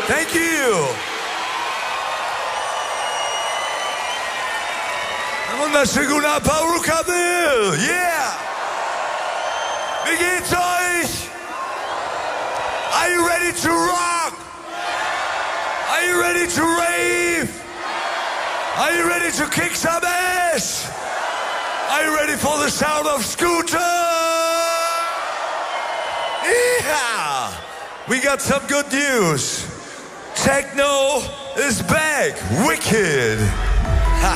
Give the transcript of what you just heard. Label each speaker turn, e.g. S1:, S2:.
S1: Thank you. Einen wunderschönen guten Abend, Rockabilly. Yeah. Wie geht's euch? Are you ready to rock? Are you ready to rave? Are you ready to kick some ass? Are you ready for the sound of Scooter? Yeah! We got some good news. Techno is back. Wicked.